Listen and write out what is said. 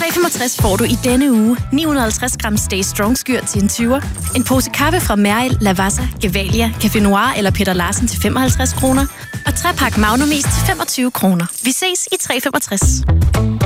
365 får du i denne uge 950 gram Stay Strong Skyr til en 20'er, en pose kaffe fra Merrill, Lavazza, Gevalia, Café Noir eller Peter Larsen til 55 kroner, og 3-pakke Magnumis til 25 kroner. Vi ses i 365.